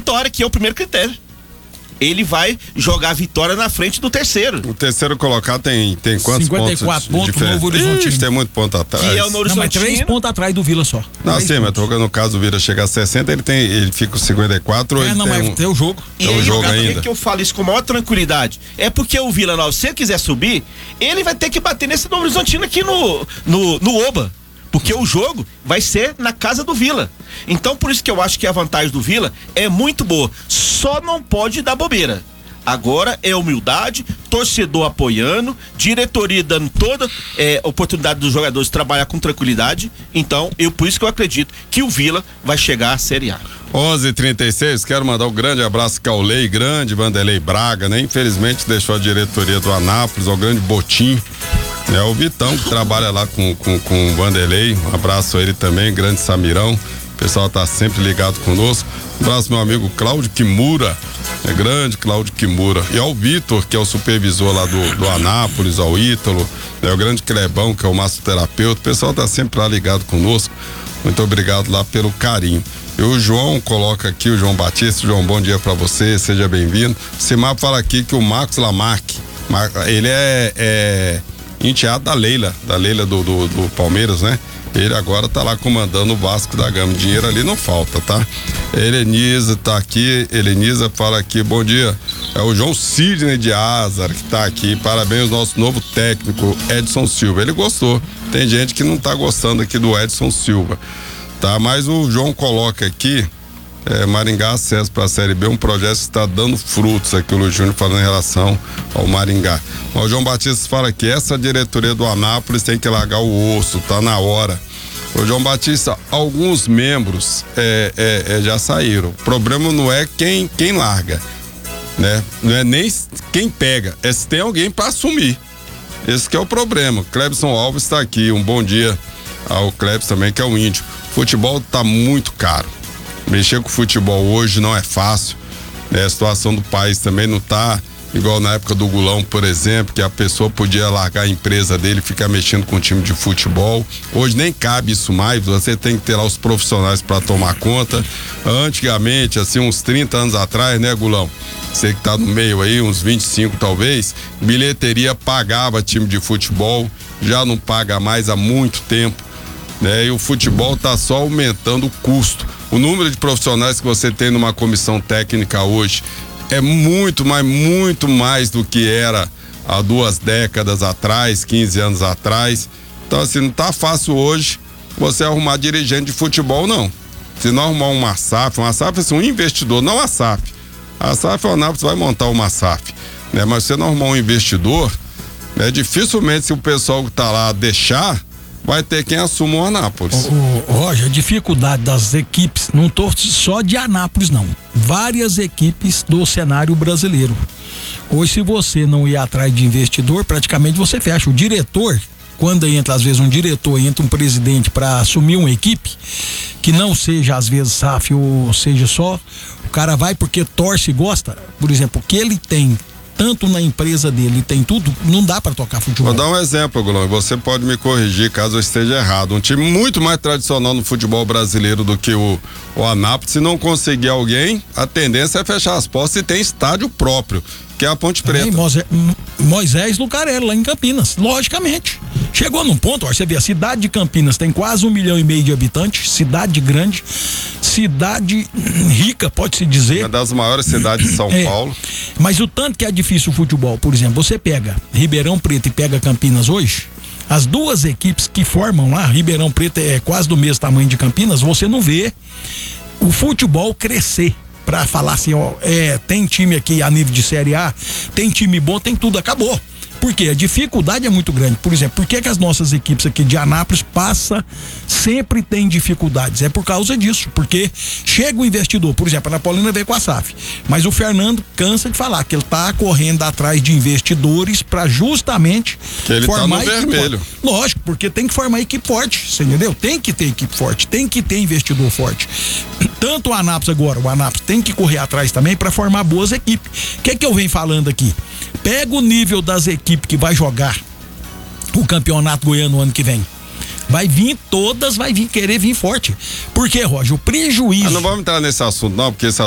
vitória, que é o primeiro critério. Ele vai jogar a vitória na frente do terceiro. O terceiro colocado tem quantos 54 pontos de Novo Horizontino. Tem muito ponto atrás. Que é o Novo Horizontino. Mas 3 pontos atrás do Vila só. Não, sim, mas no caso do Vila chegar a 60, ele fica com 54. Mas tem o jogo. E o jogo ainda. Por que eu falo isso com maior tranquilidade? É porque o Vila Nova, se ele quiser subir, ele vai ter que bater nesse Novo Horizontino aqui no Oba. Porque o jogo vai ser na casa do Vila. Então, por isso que eu acho que a vantagem do Vila é muito boa. Só não pode dar bobeira. Agora é humildade, torcedor apoiando, diretoria dando toda oportunidade dos jogadores trabalhar com tranquilidade. Então, por isso que eu acredito que o Vila vai chegar à Série A. 11h36, quero mandar um grande abraço Caulei, grande Vanderlei Braga, né? Infelizmente deixou a diretoria do Anápolis, ao grande Botim, né? O Vitão, que trabalha lá com o Vanderlei, um abraço a ele também, grande Samirão, o pessoal tá sempre ligado conosco. Um abraço meu amigo Cláudio Kimura, grande Cláudio Kimura, e ao Vitor, que é o supervisor lá do Anápolis, ao Ítalo, né? O grande Clebão, que é o massoterapeuta, o pessoal tá sempre lá ligado conosco, muito obrigado lá pelo carinho. E o João coloca aqui, o João Batista. João, bom dia pra você, seja bem-vindo. O Simar fala aqui que o Marcos Lamarque, ele é enteado da Leila do Palmeiras, né? Ele agora tá lá comandando o Vasco da Gama. Dinheiro ali não falta, tá? Helenisa tá aqui, Helenisa fala aqui, bom dia. É o João Sidney de Azar que tá aqui. Parabéns ao nosso novo técnico, Edson Silva. Ele gostou. Tem gente que não tá gostando aqui do Edson Silva, tá? Mas o João coloca aqui, Maringá acesso para a Série B, um projeto que está dando frutos aqui, o Luiz Júnior falando em relação ao Maringá. Mas o João Batista fala que essa diretoria do Anápolis tem que largar o osso, tá na hora. O João Batista, alguns membros já saíram. O problema não é quem larga, né? Não é nem quem pega, é se tem alguém para assumir. Esse que é o problema. Clebson Alves está aqui, um bom dia ao Clebson também, que é o índio. Futebol tá muito caro. Mexer com futebol hoje não é fácil, né? A situação do país também não tá igual na época do Gulão, por exemplo, que a pessoa podia largar a empresa dele e ficar mexendo com o time de futebol. Hoje nem cabe isso mais, você tem que ter lá os profissionais para tomar conta. Antigamente, assim, uns 30 anos atrás, né, Gulão? Você que tá no meio aí, uns 25 talvez, bilheteria pagava time de futebol, já não paga mais há muito tempo, né? E o futebol tá só aumentando o custo. O número de profissionais que você tem numa comissão técnica hoje é muito mais do que era há 2 décadas atrás, 15 anos atrás. Então, assim, não tá fácil hoje você arrumar dirigente de futebol, não. Se não arrumar uma SAF é assim, um investidor, não a SAF. A SAF, o Anápolis vai montar uma SAF, né? Mas se você não arrumar um investidor, né, dificilmente, se o pessoal que tá lá deixar, vai ter quem assuma o Anápolis. Roger, a dificuldade das equipes, não tô só de Anápolis, não. Várias equipes do cenário brasileiro. Hoje, se você não ir atrás de investidor, praticamente você fecha. O diretor, quando entra, às vezes, um diretor, entra um presidente para assumir uma equipe, que não seja, às vezes, SAF ou seja só, o cara vai porque torce e gosta. Por exemplo, o que ele tem tanto na empresa dele, tem tudo, não dá para tocar futebol. Vou dar um exemplo, Gulão, você pode me corrigir caso eu esteja errado. Um time muito mais tradicional no futebol brasileiro do que o Anápolis, se não conseguir alguém, a tendência é fechar as portas e tem estádio próprio, que é a Ponte Preta. Moisés Lucarelli, lá em Campinas, logicamente. Chegou num ponto, ó, você vê, a cidade de Campinas tem quase 1,5 milhão de habitantes, cidade grande, cidade rica, pode-se dizer. Uma das maiores cidades de São Paulo. Mas o tanto que é difícil o futebol, por exemplo, você pega Ribeirão Preto e pega Campinas hoje, as duas equipes que formam lá, Ribeirão Preto é quase do mesmo tamanho de Campinas, você não vê o futebol crescer. Pra falar assim, ó, tem time aqui a nível de Série A, tem time bom, tem tudo, acabou. Por quê? A dificuldade é muito grande. Por exemplo, por que as nossas equipes aqui de Anápolis sempre tem dificuldades? É por causa disso, porque chega o investidor, por exemplo, a Napolina veio com a SAF, mas o Fernando cansa de falar que ele tá correndo atrás de investidores para justamente que ele formar tá no vermelho. Forte. Lógico, porque tem que formar equipe forte, você entendeu? Tem que ter equipe forte, tem que ter investidor forte. Tanto o Anápolis agora, o Anápolis tem que correr atrás também para formar boas equipes. O que eu venho falando aqui? Pega o nível das equipes que vai jogar o campeonato goiano no ano que vem. Vai querer vir forte. Por quê, Roger? O prejuízo. Não vamos entrar nesse assunto, não, porque esse